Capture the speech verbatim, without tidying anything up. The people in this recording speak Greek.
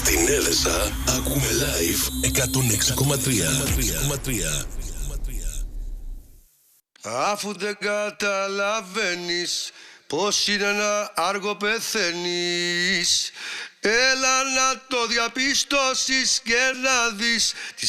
Στην Έδεσα ακούμε live εκατόν έξι κόμμα τρία. Αφού δεν καταλαβαίνεις πως είναι να άργο πεθαίνεις, έλα να το διαπιστώσεις και να δεις τη